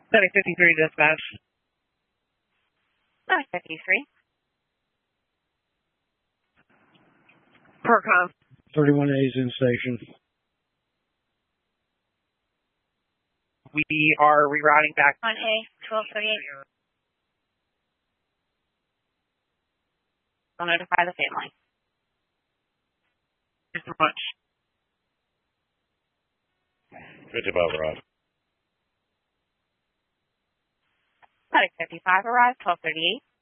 Medic 53 dispatch. Medic 53. Percom. 31A's in station. We are rerouting back. 1A, 1238. I'll notify the family. Thank you so much. 55 arrived. Medic 55 arrived, 1238.